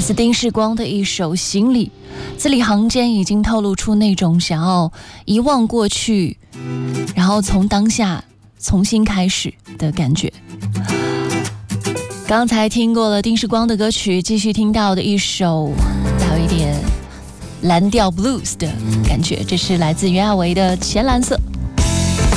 自丁世光的一首《行李》，字里行间已经透露出那种想要遗忘过去，然后从当下重新开始的感觉。刚才听过了丁世光的歌曲，继续听到的一首带有一点蓝调 blues 的感觉，这是来自袁娅维的《浅蓝色》。